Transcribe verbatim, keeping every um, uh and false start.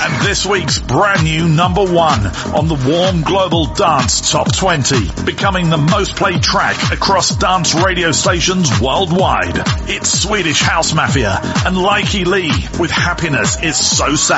And this week's brand new number one on the Warm Global Dance Top twenty, becoming the most played track across dance radio stations worldwide. It's Swedish House Mafia and Likey Lee with Happiness Is So Sad.